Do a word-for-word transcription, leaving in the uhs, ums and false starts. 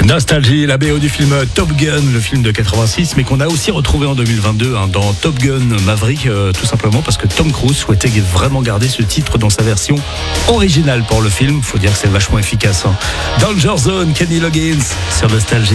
Nostalgie, la B O du film Top Gun, le film de quatre-vingt-six, mais qu'on a aussi retrouvé en deux mille vingt-deux hein, dans Top Gun Maverick, euh, tout simplement parce que Tom Cruise souhaitait vraiment garder ce titre dans sa version originale pour le film. Faut dire que c'est vachement efficace. Hein. Danger Zone, Kenny Loggins sur Nostalgie.